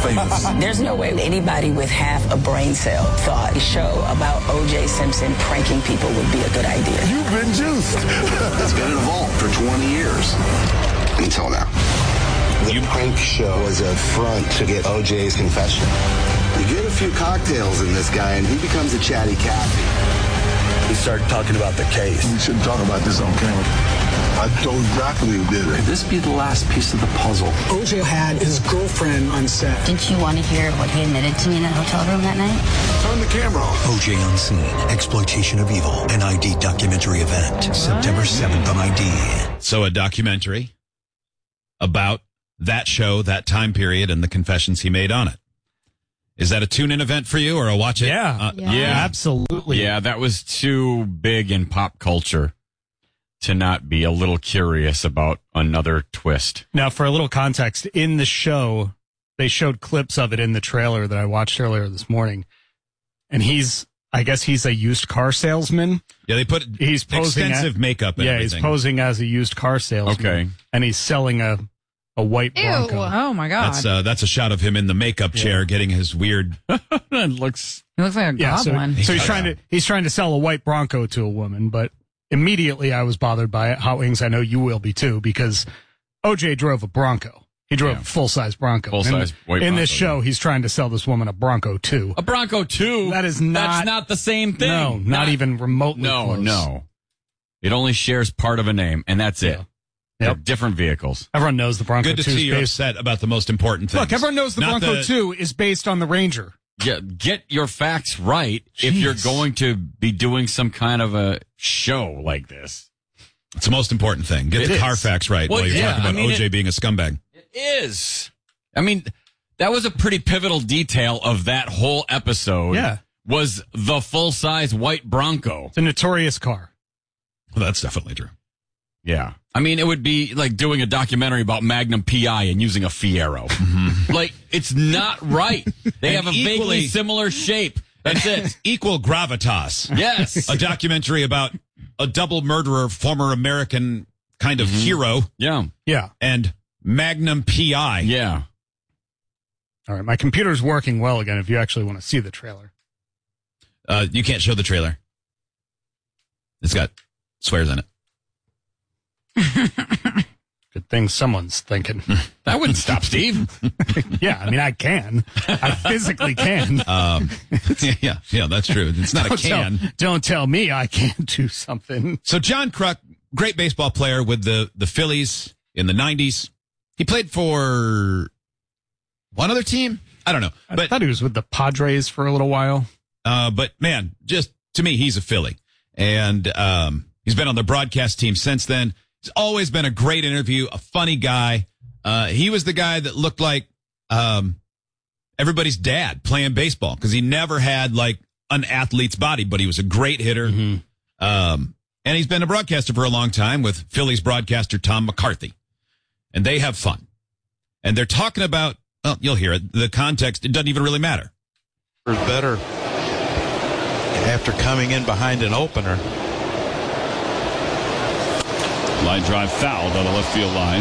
famous. There's no way anybody with half a brain cell thought a show about O.J. Simpson pranking people would be a good idea. You've been juiced. It's been in a vault for 20 years. Until now. The prank show was a front to get O.J.'s confession. You get a few cocktails in this guy, and he becomes a chatty Cathy. We started talking about the case. We shouldn't talk about this on camera. I told exactly who did it. Could this be the last piece of the puzzle? O.J. had his girlfriend on set. Didn't you want to hear what he admitted to me in that hotel room that night? Turn the camera off. O.J. Unseen, Exploitation of Evil, an ID documentary event, September 7th on ID. So a documentary about that show, that time period, and the confessions he made on it. Is that a tune-in event for you or a watch it? Yeah, absolutely. Yeah, that was too big in pop culture to not be a little curious about another twist. Now, for a little context, in the show, they showed clips of it in the trailer that I watched earlier this morning. And I guess he's a used car salesman. Yeah, they put extensive makeup and everything. He's posing as a used car salesman. Okay. And he's selling a white Bronco. Oh, my God. That's a shot of him in the makeup chair getting his weird... It looks like a goblin. So he's trying to sell a white Bronco to a woman, but immediately I was bothered by it. Howings, I know you will be too, because OJ drove a Bronco. He drove a full-size Bronco. Full-size white Bronco. In this show, he's trying to sell this woman a Bronco 2. A Bronco 2? That's not the same thing. No, not even remotely close. No. It only shares part of a name, and that's it. They're different vehicles. Everyone knows the Bronco 2 Good to see you're upset about the most important things. Look, everyone knows the Bronco 2 is based on the Ranger. Yeah, get your facts right if you're going to be doing some kind of a show like this. It's the most important thing. Get the car facts right while you're talking about OJ being a scumbag. It is. I mean, that was a pretty pivotal detail of that whole episode. Yeah. Was the full-size white Bronco. It's a notorious car. Well, that's definitely true. Yeah. I mean, it would be like doing a documentary about Magnum P.I. and using a Fiero. Mm-hmm. Like, it's not right. They have a vaguely similar shape. That's it. Equal gravitas. Yes. A documentary about a double murderer, former American kind of hero. Yeah. Yeah. And Magnum P.I. Yeah. All right. My computer's working well again if you actually want to see the trailer. You can't show the trailer. It's got swears in it. Good thing someone's thinking. That wouldn't stop Steve. Yeah, I mean, I can. I physically can. Yeah, that's true. It's not a can. Don't tell me I can't do something. So John Kruk, great baseball player with the Phillies in the 90s. He played for one other team? I don't know. I thought he was with the Padres for a little while. But, man, just to me, he's a Philly. And he's been on the broadcast team since then. He's always been a great interview, a funny guy. He was the guy that looked like everybody's dad playing baseball because he never had like an athlete's body, but he was a great hitter. Mm-hmm. And he's been a broadcaster for a long time with Phillies broadcaster Tom McCarthy. And they have fun. And they're talking about, well, you'll hear it, the context, it doesn't even really matter. Better after coming in behind an opener. Line drive foul down the left field line.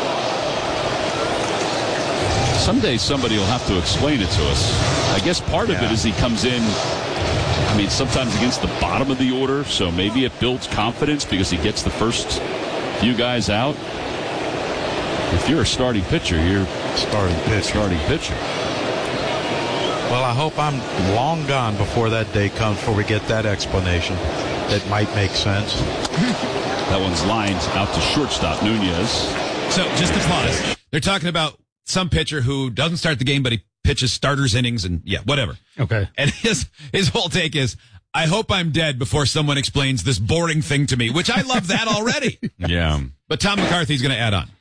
Someday somebody will have to explain it to us. I guess part of it is he comes in, I mean, sometimes against the bottom of the order, so maybe it builds confidence because he gets the first few guys out. If you're a starting pitcher, you're starting pitcher. Well, I hope I'm long gone before that day comes before we get that explanation. That might make sense. That one's lined out to shortstop, Nunez. So, just to pause. They're talking about some pitcher who doesn't start the game, but he pitches starters innings and, whatever. Okay. And his whole take is, I hope I'm dead before someone explains this boring thing to me, which I love that already. Yeah. But Tom McCarthy's going to add on.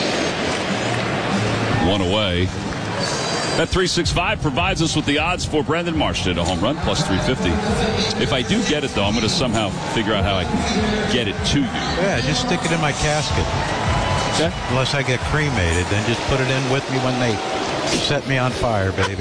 One away. Bet 365 provides us with the odds for Brandon Marsh to hit a home run, plus 350. If I do get it, though, I'm going to somehow figure out how I can get it to you. Yeah, just stick it in my casket. Okay. Unless I get cremated, then just put it in with me when they set me on fire, baby.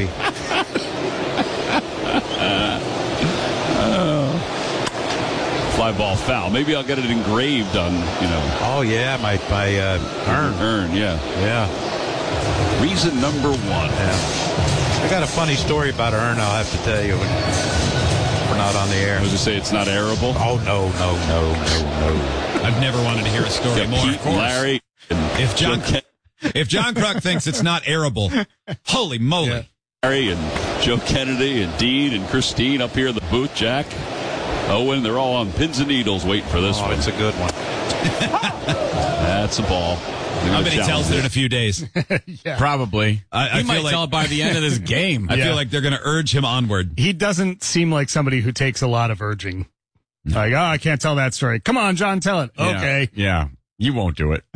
Fly ball foul. Maybe I'll get it engraved on, Oh, yeah, my urn. Urn, yeah. Yeah. Reason number 1. Yeah. I got a funny story about Ern I'll have to tell you when we're not on the air. I was going to say it's not airable. Oh, no. I've never wanted to hear a story more. Pete, Larry, if John Kruk thinks it's not airable, holy moly. Yeah. Larry and Joe Kennedy and Dean and Christine up here in the booth, Jack, Owen, they're all on pins and needles waiting for this one. It's a good one. That's a ball. I bet he tells it in a few days. Yeah. Probably. I he might tell it by the end of this game. I feel like they're going to urge him onward. He doesn't seem like somebody who takes a lot of urging. Like, I can't tell that story. Come on, John, tell it. Yeah. Okay. Yeah. You won't do it.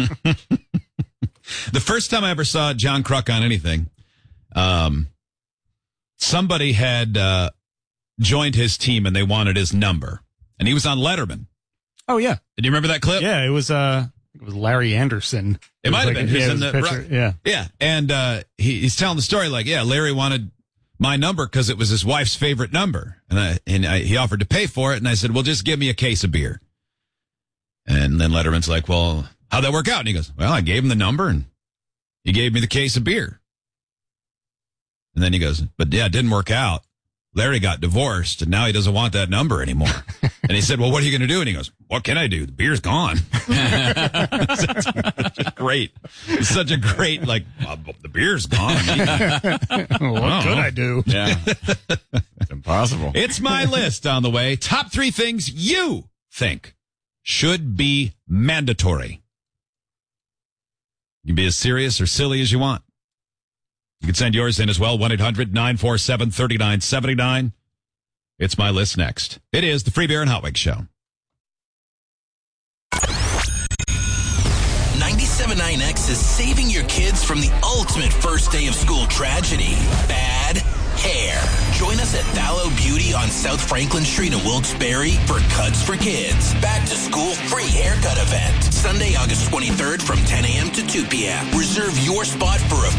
The first time I ever saw John Kruk on anything, somebody had joined his team and they wanted his number. And he was on Letterman. Oh, yeah. Did you remember that clip? Yeah, it was Larry Anderson. It might have been. He was in the picture. Yeah. Yeah. And he's telling the story like, Larry wanted my number because it was his wife's favorite number. And he offered to pay for it. And I said, well, just give me a case of beer. And then Letterman's like, well, how'd that work out? And he goes, well, I gave him the number and he gave me the case of beer. And then he goes, but yeah, it didn't work out. Larry got divorced and now he doesn't want that number anymore. And he said, well, what are you going to do? And he goes, what can I do? The beer's gone. It's great. It's such a great, the beer's gone. What could I do? Yeah. It's impossible. It's my list on the way. Top 3 things you think should be mandatory. You can be as serious or silly as you want. You can send yours in as well, 1-800-947-3979. It's my list next. It is the Free Beer and Hot Wings Show. 97.9X is saving your kids from the ultimate first day of school tragedy, bad hair. Join us at Thallow Beauty on South Franklin Street in Wilkes-Barre for Cuts for Kids. Back to school free haircut event. Sunday, August 23rd from 10 a.m. to 2 p.m. Reserve your spot for a